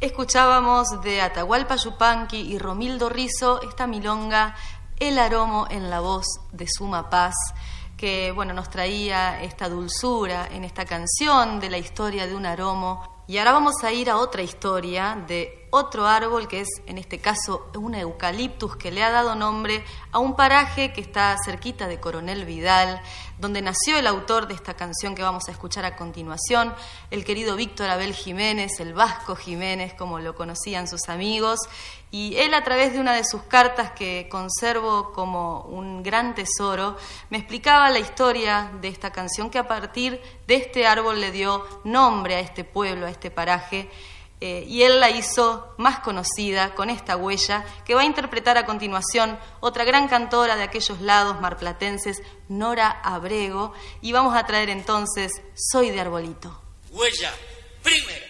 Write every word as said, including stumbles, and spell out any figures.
Escuchábamos de Atahualpa Yupanqui y Romildo Rizzo esta milonga El aromo en la voz de Suma Paz, que bueno, nos traía esta dulzura en esta canción de la historia de un aromo. Y ahora vamos a ir a otra historia de otro árbol que es, en este caso, un eucaliptus que le ha dado nombre a un paraje que está cerquita de Coronel Vidal, donde nació el autor de esta canción que vamos a escuchar a continuación, el querido Víctor Abel Jiménez, el Vasco Jiménez, como lo conocían sus amigos, y él, a través de una de sus cartas que conservo como un gran tesoro, me explicaba la historia de esta canción que a partir de este árbol le dio nombre a este pueblo, a este paraje, eh, y él la hizo más conocida con esta huella que va a interpretar a continuación otra gran cantora de aquellos lados marplatenses, Nora Abrego, y vamos a traer entonces Soy de Arbolito. Huella, primero.